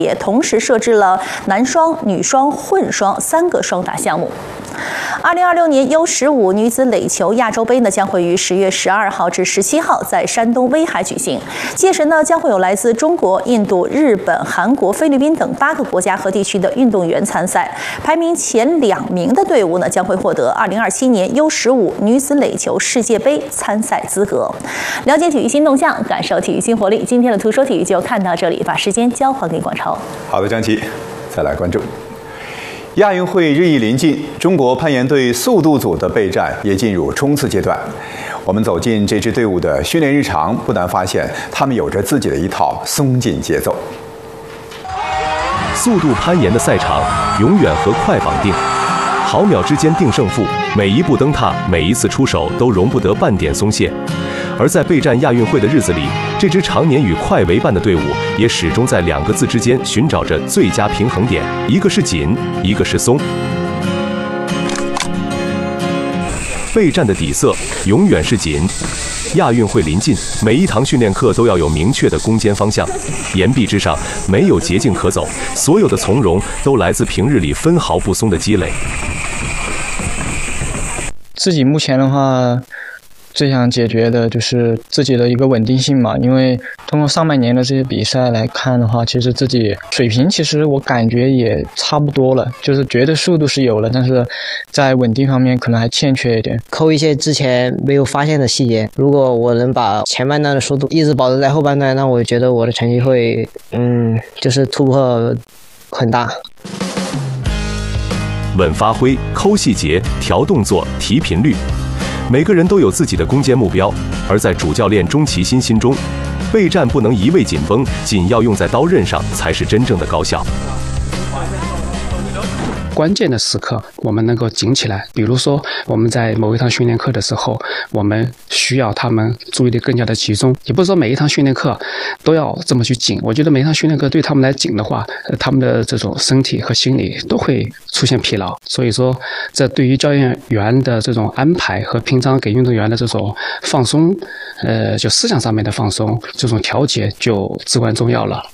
也同时设置了男双、女双、混双3个双打项目。2026年 U15 女子垒球亚洲杯呢，将会于10月12号至17号在山东威海举行。届时呢，将会有来自中国、印度、日本、韩国、菲律宾等8个国家和地区的运动员参赛。排名前2名的队伍呢，将会获得2027年 U15 女子垒球世界杯参赛资格。了解体育新动向，感受体育新活力。今天的图说体育就看到这里，把时间交还给广超。 好的，张琪，再来关注。亚运会日益临近，中国攀岩队速度组的备战也进入冲刺阶段。我们走进这支队伍的训练日常，不难发现他们有着自己的一套松劲节奏。 速度攀岩的赛场永远和快绑定，毫秒之间定胜负，每一步蹬踏，每一次出手都容不得半点松懈。而在备战亚运会的日子里，这支常年与快为伴的队伍也始终在2个字之间寻找着最佳平衡点，一个是紧，一个是松。备战的底色永远是紧。亚运会临近，每一堂训练课都要有明确的攻坚方向，岩壁之上没有捷径可走，所有的从容都来自平日里分毫不松的积累。 自己目前的话，最想解决的就是自己的一个稳定性嘛，因为通过上半年的这些比赛来看的话，其实自己水平其实我感觉也差不多了，就是觉得速度是有了，但是在稳定方面可能还欠缺一点， 抠一些之前没有发现的细节。如果我能把前半段的速度一直保持在后半段，那我觉得我的成绩会就是突破很大。 稳发挥，抠细节，调动作，提频率。每个人都有自己的攻坚目标，而在主教练钟其新心中，备战不能一味紧绷，紧要用在刀刃上才是真正的高效。 关键的时刻我们能够紧起来，比如说我们在某一堂训练课的时候，我们需要他们注意力更加的集中，也不是说每一堂训练课都要这么去紧，我觉得每一堂训练课对他们来紧的话，他们的这种身体和心理都会出现疲劳，所以说这对于教练员的这种安排和平常给运动员的这种放松，就思想上面的放松，这种调节就至关重要了。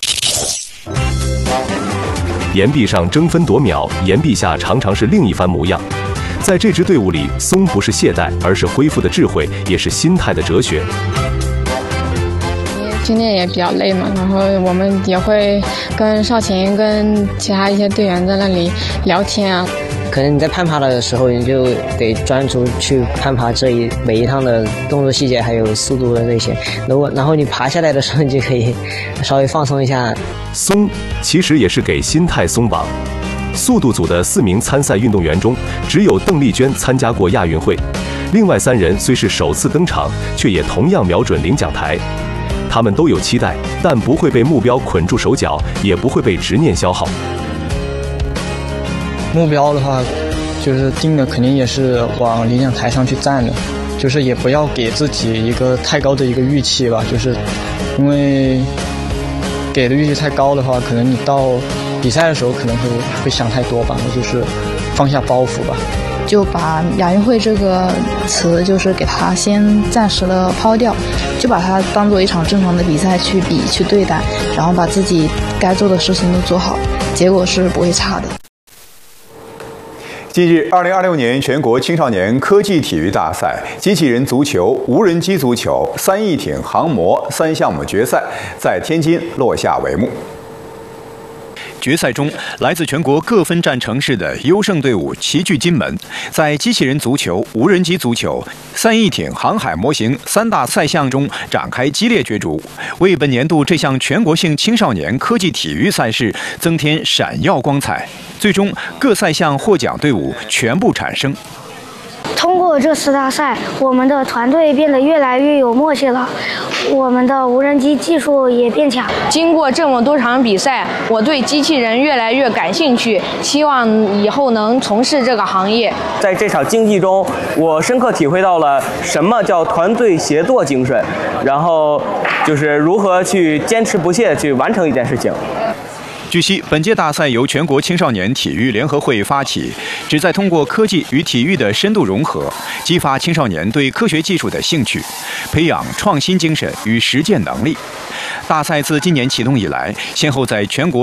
岩壁上争分夺秒，岩壁下常常是另一番模样。在这支队伍里，松不是懈怠，而是恢复的智慧，也是心态的哲学。 训练也比较累嘛，然后我们也会跟少勤、跟其他一些队员在那里聊天啊。 可能你在攀爬的时候，你就得专注去攀爬每一趟的动作细节，还有速度的那些。然后你爬下来的时候，你就可以稍微放松一下。 松其实也是给心态松绑。速度组的4名参赛运动员中，只有邓丽娟参加过亚运会，另外3人虽是首次登场，却也同样瞄准领奖台。他们都有期待，但不会被目标捆住手脚，也不会被执念消耗。 目标的话，就是定的肯定也是往领奖台上去站的，就是也不要给自己一个太高的一个预期吧，就是因为给的预期太高的话，可能你到比赛的时候可能会想太多吧，就是放下包袱吧。 就把亚运会这个词就是给它先暂时的抛掉，就把它当做一场正常的比赛去比去对待，然后把自己该做的事情都做好，结果是不会差的。 近日，2026年全国青少年科技体育大赛机器人足球、无人机足球、3翼艇、航模3项目决赛在天津落下帷幕。决赛中，来自全国各分站城市的优胜队伍齐聚金门，在机器人足球、无人机足球、3翼艇、航海模型3大赛项中展开激烈角逐，为本年度这项全国性青少年科技体育赛事增添闪耀光彩。最终，各赛项获奖队伍全部产生。 通过这次大赛，我们的团队变得越来越有默契了，我们的无人机技术也变强。 经过这么多场比赛，我对机器人越来越感兴趣，希望以后能从事这个行业。 在这场竞技中，我深刻体会到了什么叫团队协作精神，然后就是如何去坚持不懈去完成一件事情。据悉，本届大赛由全国青少年体育联合会发起，旨在通过科技与体育的深度融合，激发青少年对科学技术的兴趣，培养创新精神与实践能力。大赛自今年启动以来，先后在全国